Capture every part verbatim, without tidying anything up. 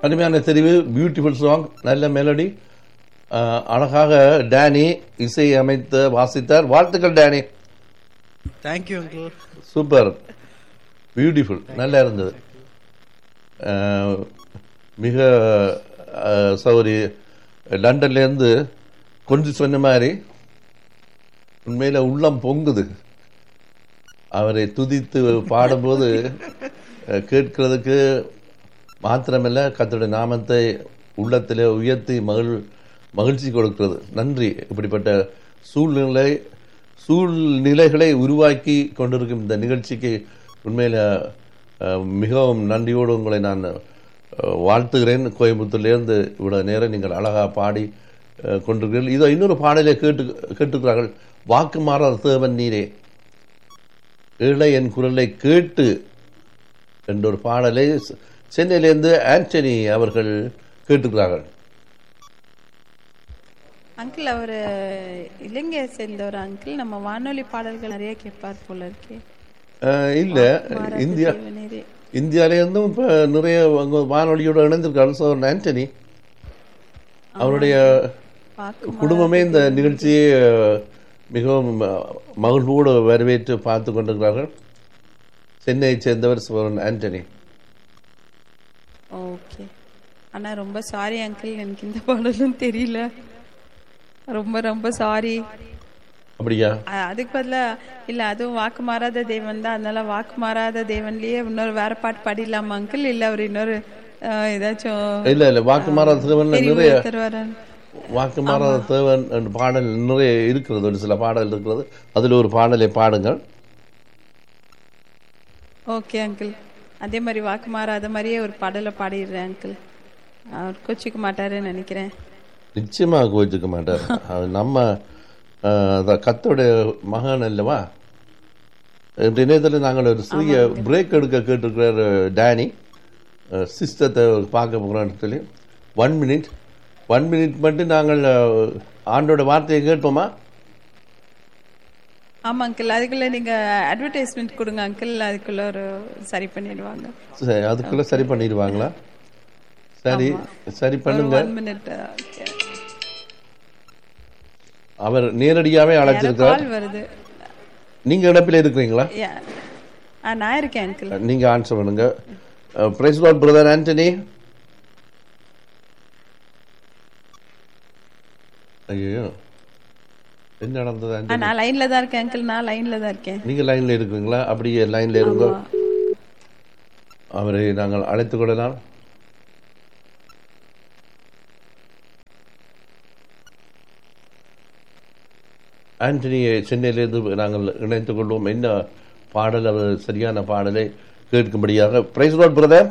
அருமையான தெரிவு, beautiful song, நல்ல மெலடி, அழகாக டேனி இசை அமைத்து வாசித்தார். வாழ்த்துக்கள் Danny. Thank you uncle. Super, beautiful, நல்லா இருந்தது. மிக சௌரி லண்டன்லேருந்து கொஞ்சம் சொன்ன மாதிரி உண்மையில உள்ளம் பொங்குது. அவரை துதித்து பாடும்போது கேட்கிறதுக்கு மாத்திரமல்ல, கர்த்தருடைய நாமத்தை உள்ளத்திலே உயர்த்தி மகிழ் மகிழ்ச்சி கொடுக்கிறது. நன்றி. இப்படிப்பட்ட சூழ்நிலை சூழ்நிலைகளை உருவாக்கி கொண்டிருக்கும் இந்த நிகழ்ச்சிக்கு உண்மையில மிகவும் நன்றியோடு உங்களை நான் வாழ்த்துகிறேன். கோயம்புத்தூர்லேருந்து இவ்வளவு நேரம் நீங்கள் அழகாக பாடி கொண்டிருக்கிறீர்கள். இதோ இன்னொரு பாடலை கேட்டு கேட்டுக்கிறார்கள். வாக்கு மாறாத தேவன் நீரே, ஏழை என் குரலை கேட்டு என்ற ஒரு பாடலை சென்னையிலிருந்து ஆண்டனி அவர்கள் கேட்டுக்கிறார்கள். அங்கிள், அவர் இலங்கையை சேர்ந்தவர் அங்கிள். நம்ம வானொலி பாடல்கள் நிறைய கேட்பார் போல இருக்கே. இல்ல, இந்தியா இந்தியாவிலேருந்தும் இப்போ நிறைய வானொலியோடு இணைந்திருக்காரு. ஸோ ஆண்டனி அவருடைய குடும்பமே இந்த நிகழ்ச்சியை மிகவும் மகிழ்வோடு வரவேற்று பார்த்து கொண்டிருக்கிறார்கள். சென்னையை சேர்ந்தவர் சோரன் ஆண்டனி. ஓகே. ஆனா ரொம்ப சாரி அங்கிள், எனக்கு இந்த பாடலும் தெரியல. ரொம்ப ரொம்ப சாரி. அப்படியா? அதுக்கு பதிலா இல்ல, அதுவும் வாக்கு மாறாத தேவன் தான், அதனால வாக்கு மாறாத தேவன்லயே இன்னொரு வேற பாட்டு பாடிடலாமா அங்கிள்? இல்ல அவர் இன்னொரு ஏதாச்சும்? இல்ல இல்ல, வாக்கு மாறாத தேவன் நிறைய வாக்கு மாறாத தேவன் என்ற பாடல் நிறைய இருக்கிறது. ஒரு சில பாடல் இருக்கிறது, அதுல ஒரு பாடலை பாடுங்கள். ஓகே அங்கிள், அதே மாதிரி வாக்கு மாறாத மாதிரியே ஒரு பாடலை பாடிடுறேன் அங்கிள். அவர் கோச்சிக்க மாட்டாருன்னு நினைக்கிறேன். நிச்சயமா கோச்சிக்க மாட்டார். நம்ம கர்த்தருடைய மகன் அல்லவா. இணையத்தில் நாங்கள் ஒரு சிறிய பிரேக் எடுக்க கேட்டிருக்கிறார் டேனி. சிஸ்டத்தை பார்க்க போகிறோன்னு சொல்லி ஒன் மினிட் ஒன் மினிட் மட்டும் நாங்கள் ஆண்டோட வார்த்தையை கேட்போமா? ஆமா அங்கிள், அதுக்குள்ள நீங்க அட்வர்டைஸ்மெண்ட் கொடுங்க அங்கிள், அதுக்குள்ள ஒரு சரி பண்ணிடுவாங்க. அதுக்குள்ள சரி பண்ணிடுவாங்களா? சரி சரி பண்ணுங்க. அவர் நேரடியாவே அழைச்சிருக்கார். நீங்க இடப்பில் இருக்கிறீங்களா? நான் இருக்கேன் அங்கிள். நீங்க ஆன்சர் பண்ணுங்க. Price Lord brother Antony. ஐயோ, என்ன நடந்தது? நான் லைன்ல தான் இருக்கேன் அங்கிள், நான் லைன்ல தான் இருக்கேன். நீங்க லைன்ல இருக்கீங்களா? அப்படியே லைன்ல இருங்க. அவரை நாங்கள் அழைத்துக் கொள்ளலாம். ஆண்டனியை சென்னையிலிருந்து நாங்கள் இணைத்துக் கொள்வோம். என்ன பாடல், அவர் சரியான பாடலை கேட்கும்படியாக. Price Lord brother.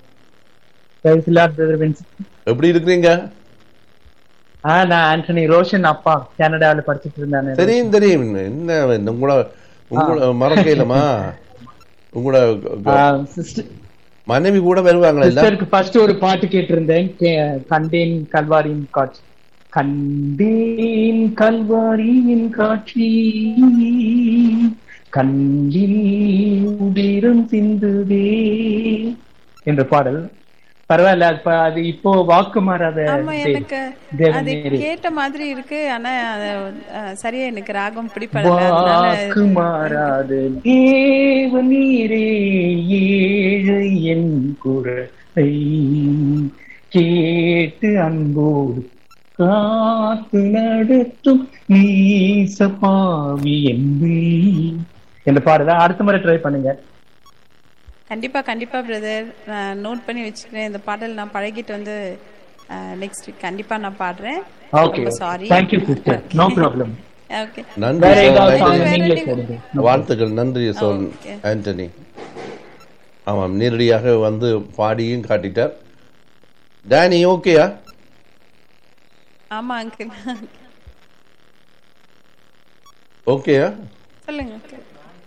எப்படி இருக்கிறீங்க? நான் ஆண்டனி ரோஷன் அப்பா, கனடாவில் படிச்சுட்டு இருந்தானே. தெரியும் தெரியும். என்ன உங்களோட உங்களோட மறக்கலமா? உங்களோட மனைவி கூட வருவாங்களா? ஃபர்ஸ்ட் ஒரு பாட்டு கேட்டிருந்தேன், கண்டேன் கல்வாரியின் காட்சி. கண்டேன் கல்வாரியின் காட்சி, கண்ணில் உதிரம் சிந்துதே என்ற பாடல். பரவாயில்ல, அது இப்போ வாக்கு மாறாத. எனக்கு அது கேட்ட மாதிரி இருக்கு, ஆனா சரியா எனக்கு ராகம் பிடிப்படல. வாக்கு மாறாத தேவ நீரே, ஏழை என் குரலை கேட்டு அன்போடு காத்து நடத்தும் நீசபாவி என்ற பாடல அடுத்த முறை ட்ரை பண்ணுங்க. கண்டிப்பா கண்டிப்பா பிரதர், நான் நோட் பண்ணி வச்சுக்கிறேன். இந்த பாடல் நான் பழகிட்டு வந்து நெக்ஸ்ட் வீக் கண்டிப்பா நான் பாடுறேன். Okay, thank you sister, no problem. Okay, நன்றி. வாழ்த்துக்கள். நன்றி சோல் ஆண்டனி. ஆமாம், நேரடியாக வந்து பாடியும் காட்டிட்டார். டேனி ஓகேயா? ஆமா அங்கிள். ஓகேயா? சொல்லுங்க அங்கிள்.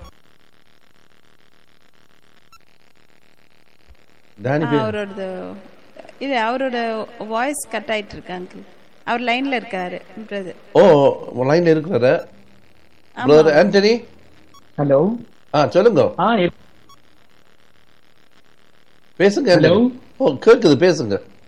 அவரோட இல்ல, அவரோட வாய்ஸ் கட் ஆயிட்டு இருக்கு அங்கிள். அவர் லைன்ல இருக்காரு பிரதர். ஓ, லைன்ல இருக்காரு பிரதர் ஆண்டனி. ஹலோ. ஆ சொல்லுங்க. ஆ பேசுங்க. ஹலோ. ஓ கேக்குது, பேசுங்க.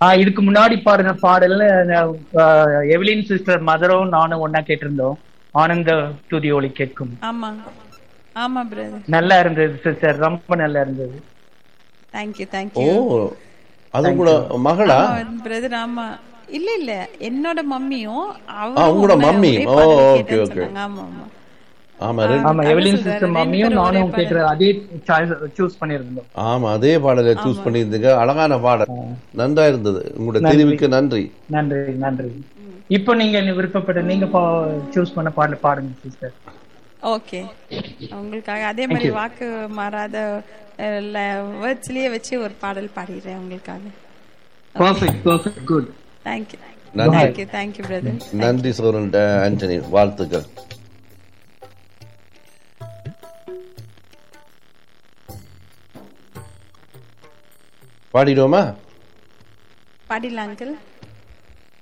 ஆஹ் இதுக்கு முன்னாடி பாடின பாடல்ல அஹ், எவலின் சிஸ்டர் மதரும் நானும் ஒன்னா கேட்டிருந்தோம். ஆனந்த துதி ஒளி கேட்கும். ஆமா ஆமா பிரதர். நல்லா இருந்தது சிஸ்டர், ரொம்ப நல்லா இருந்தது. தேங்க்யூ ஓ தேங்க்யூ அது கூட மகளா? பிரதர். ஆமா இல்ல இல்ல என்னோட மம்மியும் ஆ உங்களோட அவரும் மம்மி. ஒரே ஓ பாடல் ஓகே கேட்டேன்னு ஓகே. சொன்னாங்க. ஆமா ஆமா ஆமா ரெண்டு ஆமா, அதான் எவலின் சொல்றாரு, சிஸ்டர் ரெண்டு மம்மியும் பேரும் ஒரே நானும் பாடல். கேட்கிற அதே சூஸ் பண்ணியிருந்தோம். ஆமா அதே பாடலை சூஸ் பண்ணியிருந்தீங்க. அழகான பாடல், நன்றா இருந்தது. உங்களோட நன்றி. தெரிவுக்கு நன்றி. நன்றி நன்றி. இப்போ நீங்க விருப்பப்பட்ட நீங்க சூஸ் பண்ண பாடல் பாடுங்க சிஸ்டர். ஓகே உங்களுக்காக அதே மாதிரி வாக்கு மாறாத வேர்ட்ஸ்லயே வச்சு ஒரு பாடல் பாடிடுறேன் உங்களுக்காக. Perfect perfect good. தேங்க்யூ நன்றி. Thank you thank you brother. நன்றி சோரன் ஆண்டனி, வாழ்த்துக்கள். பாடிடுவோமா? பாடிடலாம் அங்கிள்.